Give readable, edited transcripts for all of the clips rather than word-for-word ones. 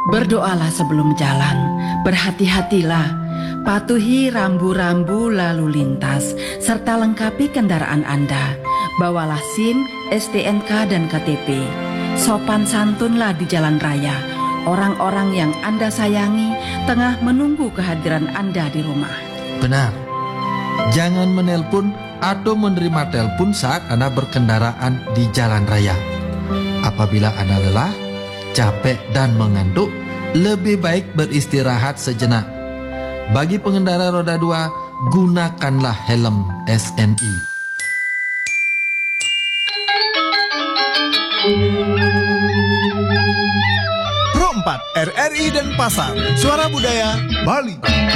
Berdoalah sebelum jalan, berhati-hatilah, patuhi rambu-rambu lalu lintas, serta lengkapi kendaraan Anda. Bawalah SIM, STNK, dan KTP. Sopan santunlah di jalan raya. Orang-orang yang Anda sayangi tengah menunggu kehadiran Anda di rumah. Benar. Jangan menelpon atau menerima telepon saat Anda berkendaraan di jalan raya. Apabila Anda lelah, capek dan mengantuk, lebih baik beristirahat sejenak. Bagi pengendara roda 2, gunakanlah helm SNI. Pro 4 RRI dan Pasar, Suara Budaya Bali.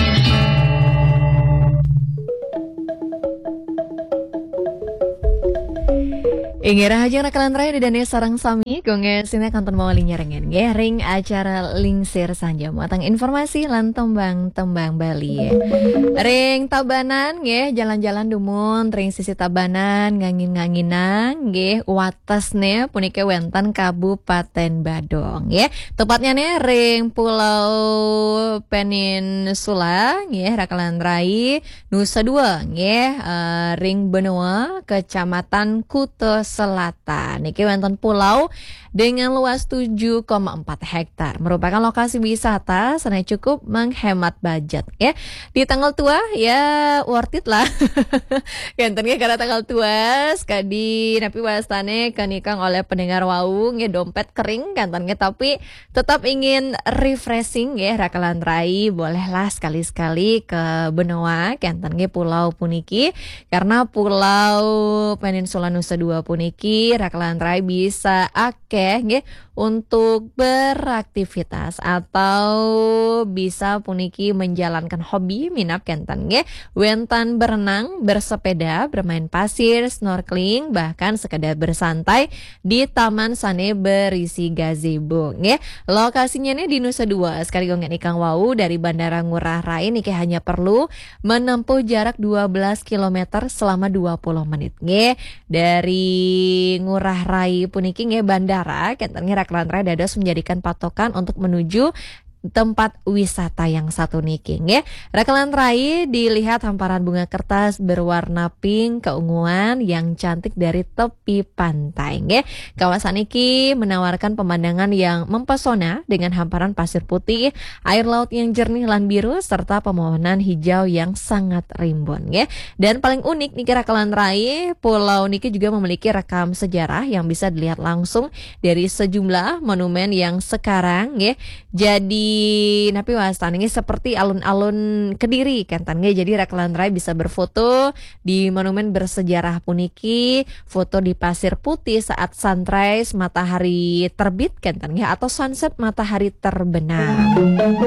Ingira hajang rakalan raya di dane sarang sami gonge sini kanton mawalinya rengen ring acara lingsir sanja matang informasi lan tembang Bali. Ring tabanan nggih jalan-jalan dumun ring sisi tabanan ngangin-nganginang nggih watasne punike wenten Kabupaten Badong nggih. Tepatnya nih ring Pulau Peninsula nggih rakalan rai Nusa Dua nggih ring benua Kecamatan Kuto Selatan. Niki wonten pulau dengan luas 7,4 hektar. Merupakan lokasi wisata senai cukup menghemat budget ya. Di tanggal tua ya worth it lah. Kentennya karena tanggal tua sekadi napi wastane kanikang oleh pendengar wau nge dompet kering kentennya tapi tetap ingin refreshing ya rakalan rai bolehlah sekali-sekali ke benua kentennya pulau puniki karena pulau Peninsula Nusa Dua puniki rakalan rai bisa akeh nggih untuk beraktivitas atau bisa puniki menjalankan hobi minat kenten nggih wentan berenang, bersepeda, bermain pasir, snorkeling bahkan sekedar bersantai di taman sane berisi gazebo nggih. Lokasinya nih di Nusa Dua sekali gongen ikang wau dari Bandara Ngurah Rai niki hanya perlu menempuh jarak 12 km selama 20 menit nggih. Dari Ngurah Rai puniki nggih bandara kenten rakalan rai dados menjadikan patokan untuk menuju tempat wisata yang satu niki nggih. Rakalan rai dilihat hamparan bunga kertas berwarna pink keunguan yang cantik dari tepi pantai nggih. Kawasan iki menawarkan pemandangan yang mempesona dengan hamparan pasir putih, air laut yang jernih lan biru serta pepohonan hijau yang sangat rimbun nggih. Dan paling unik niki rakalan rai, pulau niki juga memiliki rekam sejarah yang bisa dilihat langsung dari sejumlah monumen yang sekarang nggih. Jadi napi wastan ini seperti alun-alun Kediri kentan nggih. Jadi rakalan rai bisa berfoto di monumen bersejarah puniki, foto di pasir putih saat sunrise matahari terbit kentan nggih atau sunset matahari terbenam.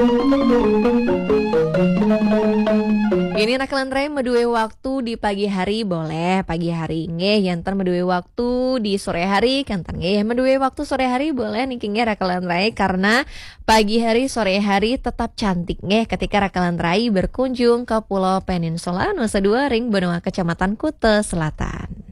Ini rakalan rai meduwe waktu di pagi hari boleh pagi hari nggih, yanten meduwe waktu di sore hari kentan nggih. Meduwe waktu sore hari boleh niki nggih rakalan rai karena pagi hari sore hari tetap cantik nggih ketika rakalan rai berkunjung ke Pulau Peninsula Nusa Dua ring benua Kecamatan Kuta Selatan.